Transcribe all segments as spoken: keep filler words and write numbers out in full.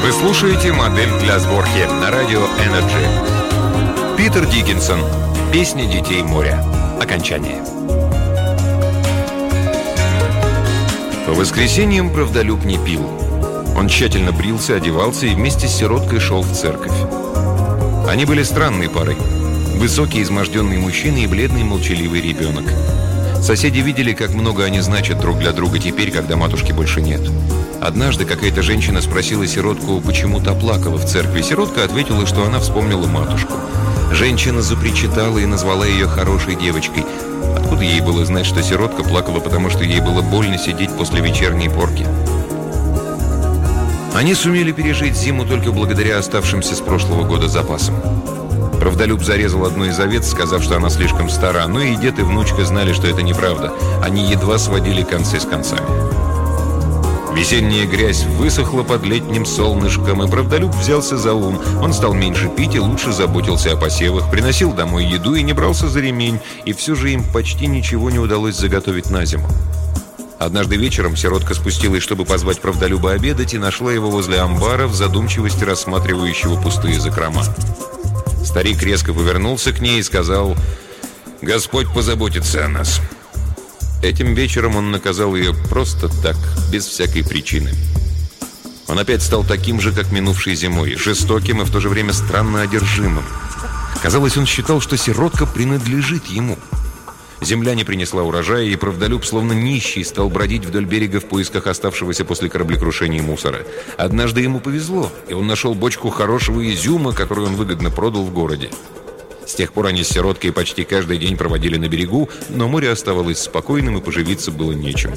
Вы слушаете «Модель для сборки» на радио Energy. Питер Диккенсон. Песни детей моря. Окончание. По воскресеньям правдолюб не пил. Он тщательно брился, одевался и вместе с сироткой шел в церковь. Они были странной парой. Высокий, изможденный мужчина и бледный, молчаливый ребенок. Соседи видели, как много они значат друг для друга теперь, когда матушки больше нет. Однажды какая-то женщина спросила сиротку, почему та плакала в церкви. Сиротка ответила, что она вспомнила матушку. Женщина запричитала и назвала ее хорошей девочкой. Откуда ей было знать, что сиротка плакала, потому что ей было больно сидеть после вечерней порки? Они сумели пережить зиму только благодаря оставшимся с прошлого года запасам. Правдолюб зарезал одну из овец, сказав, что она слишком стара, но и дед и внучка знали, что это неправда. Они едва сводили концы с концами. Весенняя грязь высохла под летним солнышком, и правдолюб взялся за ум. Он стал меньше пить и лучше заботился о посевах, приносил домой еду и не брался за ремень, и все же им почти ничего не удалось заготовить на зиму. Однажды вечером сиротка спустилась, чтобы позвать правдолюба обедать, и нашла его возле амбара в задумчивости рассматривающего пустые закрома. Старик резко повернулся к ней и сказал: «Господь позаботится о нас». Этим вечером он наказал ее просто так, без всякой причины. Он опять стал таким же, как минувшей зимой, жестоким и в то же время странно одержимым. Казалось, он считал, что сиротка принадлежит ему. Земля не принесла урожая, и правдолюб, словно нищий, стал бродить вдоль берега в поисках оставшегося после кораблекрушения мусора. Однажды ему повезло, и он нашел бочку хорошего изюма, которую он выгодно продал в городе. С тех пор они с сироткой почти каждый день проводили на берегу, но море оставалось спокойным, и поживиться было нечем.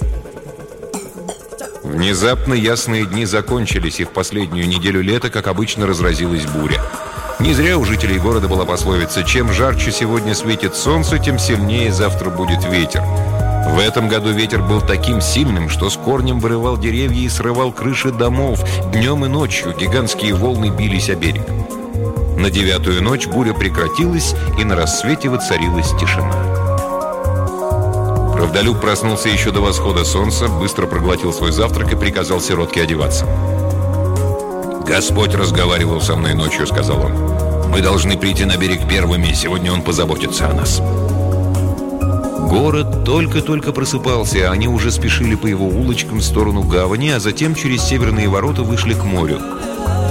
Внезапно ясные дни закончились, и в последнюю неделю лета, как обычно, разразилась буря. Не зря у жителей города была пословица: чем жарче сегодня светит солнце, тем сильнее завтра будет ветер. В этом году ветер был таким сильным, что с корнем вырывал деревья и срывал крыши домов. Днем и ночью гигантские волны бились о берег. На девятую ночь буря прекратилась, и на рассвете воцарилась тишина. Правдолюб проснулся еще до восхода солнца, быстро проглотил свой завтрак и приказал сиротке одеваться. «Господь разговаривал со мной ночью», — сказал он. «Мы должны прийти на берег первыми, сегодня Он позаботится о нас». Город только-только просыпался, а они уже спешили по его улочкам в сторону гавани, а затем через северные ворота вышли к морю.